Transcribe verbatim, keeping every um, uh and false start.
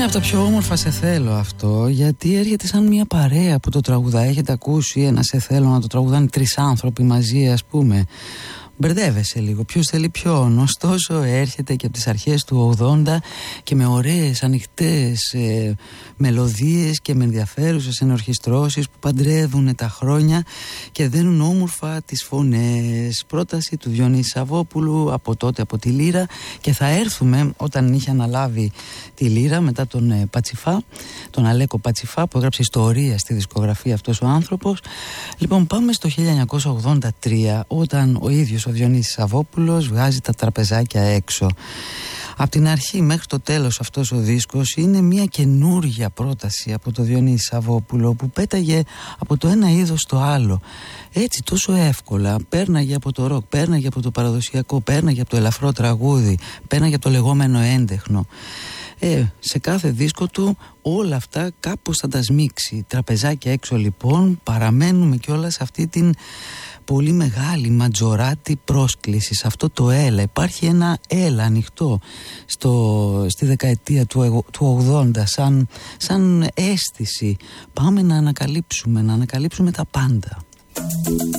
από τα πιο όμορφα «Σε θέλω» αυτό, γιατί έρχεται σαν μια παρέα που το τραγουδά. Έχετε ακούσει ένα «Σε θέλω» να το τραγουδάνε τρεις άνθρωποι μαζί, ας πούμε? Μπερδεύεσαι λίγο, ποιος θέλει ποιον. Ωστόσο έρχεται και από τις αρχές του ογδόντα και με ωραίες ανοιχτές ε, μελωδίες και με ενδιαφέρουσες ενορχιστρώσεις που παντρεύουν τα χρόνια και δένουν όμορφα τις φωνές. Πρόταση του Διονύση Σαββόπουλου, από τότε από τη Λύρα, και θα έρθουμε όταν είχε αναλάβει τη Λύρα μετά τον ε, Πατσιφά, τον Αλέκο Πατσιφά, που έγραψε ιστορία στη δισκογραφία αυτός ο άνθρωπος. Λοιπόν, πάμε στο χίλια εννιακόσια ογδόντα τρία, όταν ο ίδιος ο Διονύσης Σαββόπουλος βγάζει τα τραπεζάκια έξω. Από την αρχή μέχρι το τέλος αυτός ο δίσκος είναι μια καινούργια πρόταση από το Διονύση Σαββόπουλο, που πέταγε από το ένα είδος στο άλλο έτσι τόσο εύκολα. Πέρναγε από το ροκ, πέρναγε από το παραδοσιακό, πέρναγε από το ελαφρό τραγούδι, πέρναγε από το λεγόμενο έντεχνο. Ε, σε κάθε δίσκο του όλα αυτά κάπως θα τα σμίξει. Τραπεζάκια έξω λοιπόν, παραμένουμε κιόλας σε αυτή την πολύ μεγάλη ματζοράτη πρόσκληση, σε αυτό το έλα. Υπάρχει ένα έλα ανοιχτό στο, στη δεκαετία του, του ογδόντα, σαν, σαν αίσθηση. Πάμε να ανακαλύψουμε, να ανακαλύψουμε τα πάντα.